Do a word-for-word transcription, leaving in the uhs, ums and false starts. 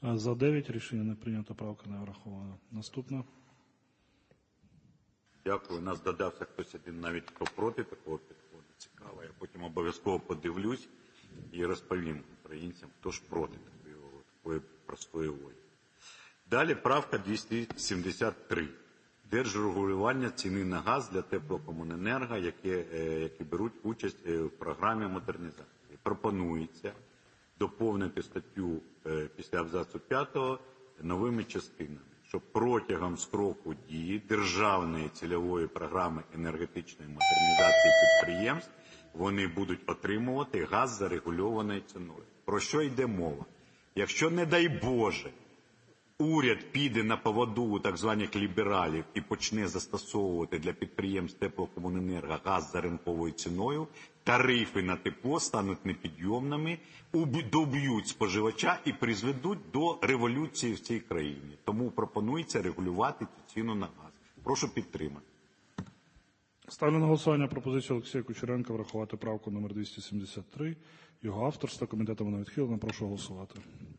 За дев'ять. Рішення не прийнято. Правка не врахована. Наступна. Дякую. У нас додався хтось один навіть, хто проти такого підходу. Цікаво. Я потім обов'язково подивлюсь і розповім українцям, хто ж проти такої, такої простої логіки. Далі правка двісті сімдесят три. Держрегулювання ціни на газ для теплокомуненерго, які, які беруть участь в програмі модернізації. Пропонується доповнити статтю після абзацу п'ятого новими частинами, що протягом строку дії Державної цільової програми енергетичної модернізації підприємств вони будуть отримувати газ за регульованою ціною. Про що йде мова? Якщо, не дай Боже, уряд піде на поводу у так званих лібералів і почне застосовувати для підприємств теплокомуненерго газ за ринковою ціною, тарифи на тепло стануть непідйомними, доб'ють споживача і призведуть до революції в цій країні. Тому пропонується регулювати цю ціну на газ. Прошу підтримати. Ставлю на голосування пропозицію Олексія Кучеренка врахувати правку номер двісті сімдесят три. Його авторство. Комітетом вона відхилена. Прошу голосувати.